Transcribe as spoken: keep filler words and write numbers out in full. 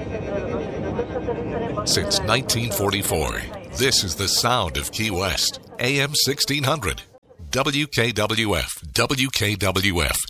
Since nineteen forty-four, this is the sound of Key West. A M sixteen hundred. W K W F, W K W F,